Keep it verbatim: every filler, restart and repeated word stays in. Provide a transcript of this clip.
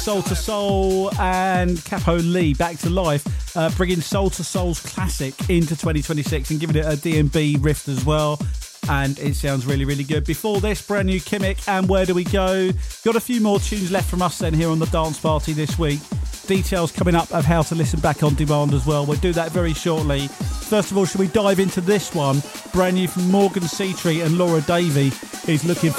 Soul to Soul and Capo Lee back to life, uh, bringing Soul to Soul's classic into twenty twenty-six and giving it a D and B riff as well. And it sounds really, really good. Before this, brand new Kimmick and Where Do We Go? Got a few more tunes left from us then here on the Dance Party this week. Details coming up of how to listen back on demand as well. We'll do that very shortly. First of all, should we dive into this one? Brand new from Morgan Seatree and Laura Davey is Looking for